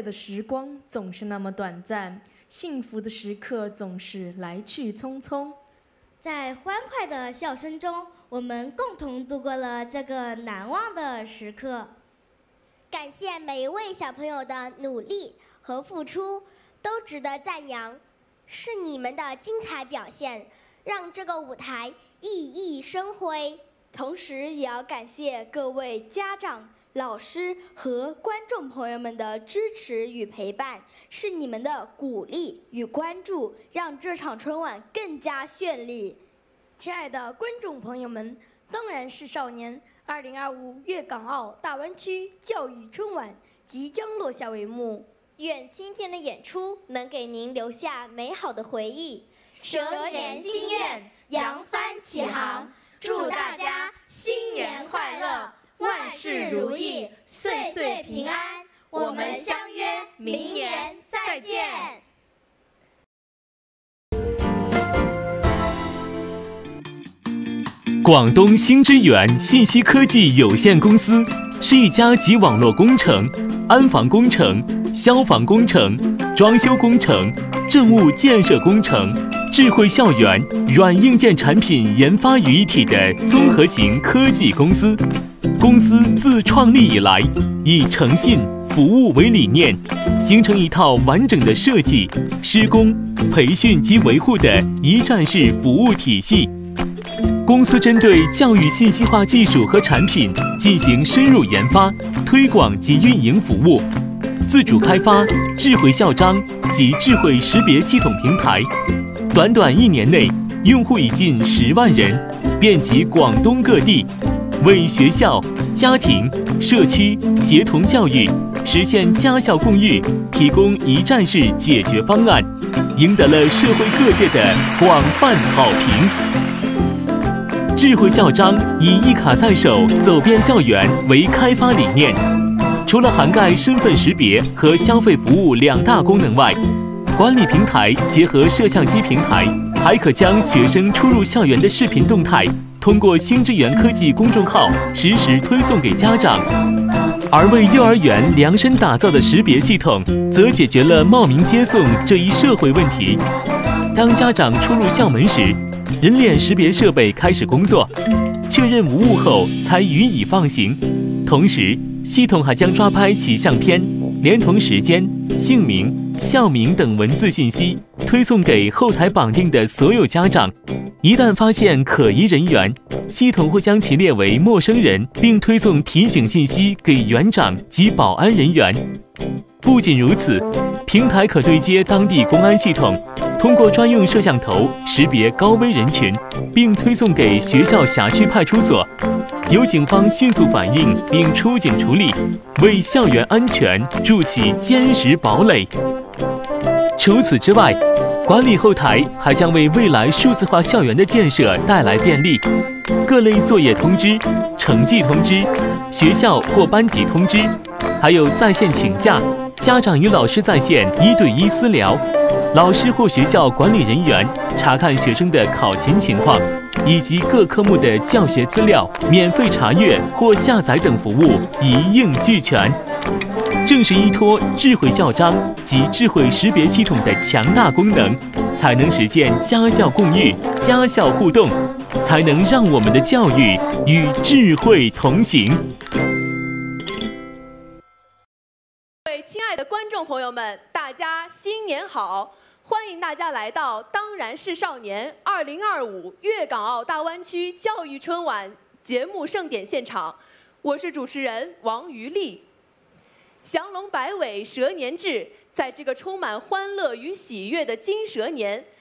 乐的时光总是那么短暂，幸福的时刻总是来去匆匆。 在欢快的笑声中，我们共同度过了这个难忘的时刻。 感谢每一位小朋友的努力和付出，都值得赞扬。是你们的精彩表现，让这个舞台熠熠生辉。 同时，也要感谢各位家长、老师和观众朋友们的支持与陪伴，是你们的鼓励与关注，让这场春晚更加绚丽。 亲爱的观众朋友们，当然是少年2025粤港澳大湾区教育春晚即将落下帷幕。 愿今天的演出能给您留下美好的回忆。蛇年心愿，扬帆起航，祝大家新年快乐，万事如意，岁岁平安。我们相约明年再见。 广东新之源信息科技有限公司是一家集网络工程、安防工程、消防工程、装修工程、政务建设工程、智慧校园、软硬件产品研发于一体的综合型科技公司。公司自创立以来，以诚信、服务为理念，形成一套完整的设计、施工、培训及维护的一站式服务体系。公司针对教育信息化技术和产品进行深入研发、推广及运营服务，自主开发智慧校章及智慧识别系统平台。短短1年内，用户已近10万人，遍及广东各地，为学校、家庭、社区协同教育，实现家校共育提供一站式解决方案，赢得了社会各界的广泛好评。智慧校章以一卡在手、走遍校园为开发理念，除了涵盖身份识别和消费服务2大功能外，管理平台结合摄像机平台，还可将学生出入校园的视频动态通过新之源科技公众号实时推送给家长。而为幼儿园量身打造的识别系统，则解决了冒名接送这一社会问题。当家长出入校门时，人脸识别设备开始工作，确认无误后才予以放行。同时，系统还将抓拍其相片，连同时间、姓名、校名等文字信息推送给后台绑定的所有家长。一旦发现可疑人员，系统会将其列为陌生人，并推送提醒信息给园长及保安人员。不仅如此，平台可对接当地公安系统，通过专用摄像头识别高危人群，并推送给学校辖区派出所，由警方迅速反应并出警处理，为校园安全筑起坚实堡垒。除此之外，管理后台还将为未来数字化校园的建设带来便利。各类作业通知、成绩通知、学校或班级通知，还有在线请假、家长与老师在线1对1私聊，老师或学校管理人员查看学生的考勤情况，以及各科目的教学资料免费查阅或下载等服务一应俱全。正是依托智慧校章及智慧识别系统的强大功能，才能实现家校共育、家校互动，才能让我们的教育与智慧同行。 各位亲爱的观众朋友们，大家新年好！欢迎大家来到《当然是少年2025粤港澳大湾区教育春晚》节目盛典现场，我是主持人王于丽。降龙摆尾蛇年至，在这个充满欢乐与喜悦的金蛇年，